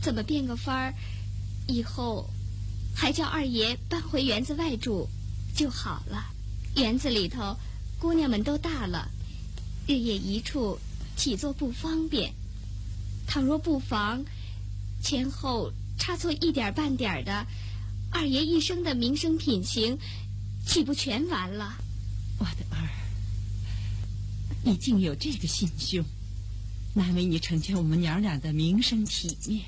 怎么变个法儿，以后还叫二爷搬回园子外住就好了。园子里头姑娘们都大了，日夜一处，起坐不方便。倘若不妨，前后差错一点半点的，二爷一生的名声品行岂不全完了？ 我的儿，你竟有这个心胸，难为你成全我们娘俩的名声体面。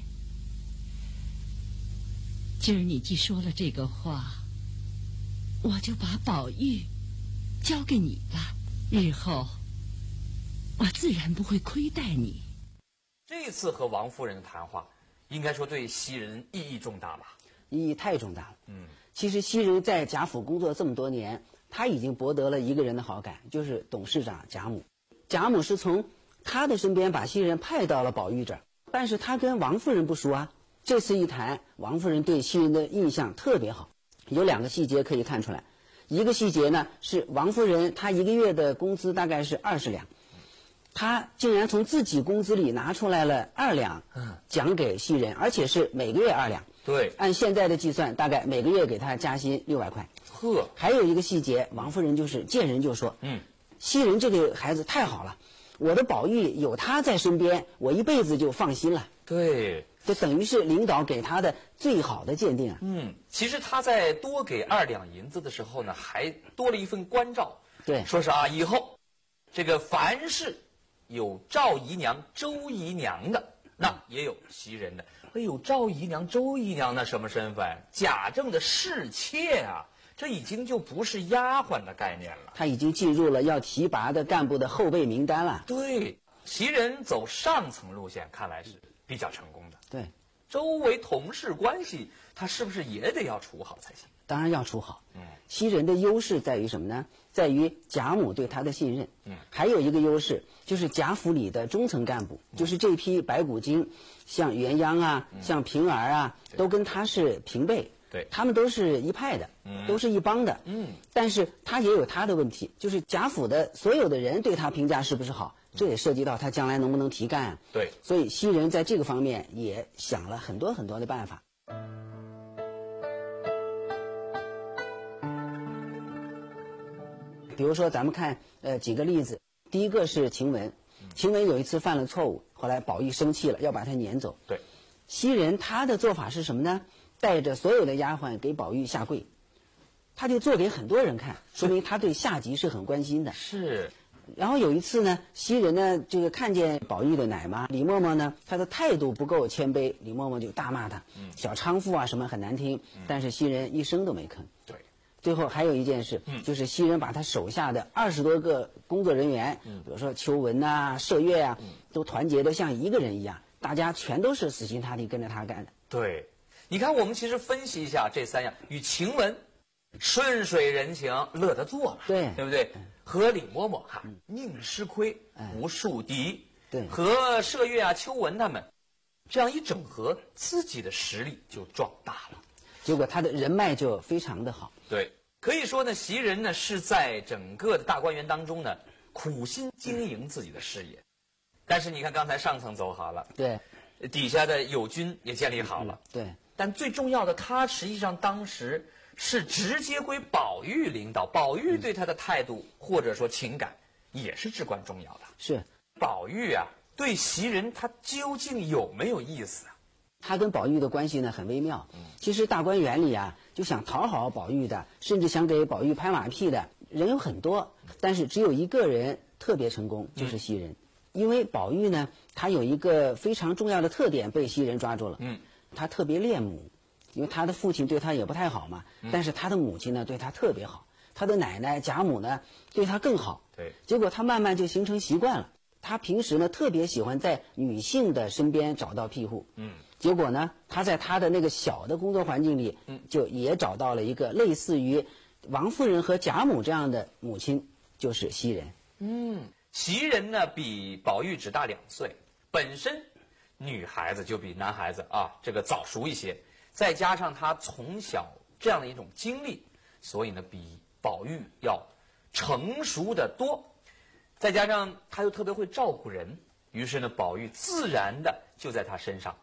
今儿你既说了这个话，我就把宝玉交给你了，日后我自然不会亏待你。 这次和王夫人的谈话，应该说对袭人意义重大吧？ 意义太重大了。其实袭人在贾府工作这么多年，她已经博得了一个人的好感，就是董事长贾母。贾母是从她的身边把袭人派到了宝玉这儿，但是她跟王夫人不熟啊。这次一谈，王夫人对袭人的印象特别好，有2个细节可以看出来。一个细节呢是王夫人她1个月的工资大概是20两，她竟然从自己工资里拿出来了2两，奖给袭人，而且是每个月2两。 对， 按现在的计算，大概每个月给她加薪600块。 呵， 还有一个细节，王夫人就是见人就说，袭人这个孩子太好了，我的宝玉有他在身边，我一辈子就放心了。 对， 这等于是领导给他的最好的鉴定啊。 其实他在多给2两银子的时候呢，还多了一份关照。 对， 说是啊，以后这个凡是有赵姨娘、周姨娘的，那也有袭人的。哎呦，赵姨娘、周姨娘那什么身份？贾政的侍妾啊，这已经就不是丫鬟的概念了。 他已经进入了要提拔的干部的后备名单了。 对，袭人走上层路线，看来是比较成功的。 对， 周围同事关系，他是不是也得要处好才行？ 当然要处好。袭人的优势在于什么呢？在于贾母对她的信任。还有一个优势就是贾府里的中层干部，就是这批白骨精，像元央啊，像平儿啊，都跟他是平辈。 对， 他们都是一派的，都是一帮的。但是他也有他的问题，就是贾府的所有的人对他评价是不是好，这也涉及到他将来能不能提干啊。 对， 所以袭人在这个方面也想了很多很多的办法。比如说咱们看几个例子。第一个是晴雯，晴雯有一次犯了错误，后来宝玉生气了，要把她撵走。 对， 袭人她的做法是什么呢？带着所有的丫鬟给宝玉下跪，她就做给很多人看，说明她对下级是很关心的。 是。 然后有一次呢，袭人呢这个看见宝玉的奶妈李嬷嬷呢，她的态度不够谦卑，李嬷嬷就大骂她，小娼妇啊什么很难听，但是袭人一声都没吭。 对。 最后还有一件事，就是袭人把他手下的20多个工作人员，比如说秋纹啊、麝月啊，都团结得像一个人一样，大家全都是死心塌地跟着他干的。 对，你看我们其实分析一下这3样，与晴雯顺水人情，乐得做了， 对不对？和李嬷嬷哈宁吃亏不树敌， 对， 和麝月啊、秋纹他们这样一整合，自己的实力就壮大了。 结果他的人脉就非常的好。 对，可以说呢，袭人呢是在整个的大观园当中呢苦心经营自己的事业。但是你看刚才上层走好了， 对， 底下的友军也建立好了， 对。 但最重要的，他实际上当时是直接归宝玉领导，宝玉对他的态度或者说情感也是至关重要的。 是， 宝玉啊对袭人他究竟有没有意思啊？ 他跟宝玉的关系呢很微妙。其实大观园里啊，就想讨好宝玉的，甚至想给宝玉拍马屁的人有很多，但是只有一个人特别成功，就是袭人。因为宝玉呢，他有一个非常重要的特点被袭人抓住了。他特别恋母，因为他的父亲对他也不太好嘛，但是他的母亲呢对他特别好，他的奶奶贾母呢对他更好。 对， 结果他慢慢就形成习惯了。他平时呢特别喜欢在女性的身边找到庇护。结果呢，他在他的那个小的工作环境里，就也找到了一个类似于王夫人和贾母这样的母亲，就是袭人。 袭人呢比宝玉只大2岁，本身女孩子就比男孩子啊这个早熟一些，再加上她从小这样的一种经历，所以呢比宝玉要成熟得多。再加上她又特别会照顾人，于是呢宝玉自然的就在她身上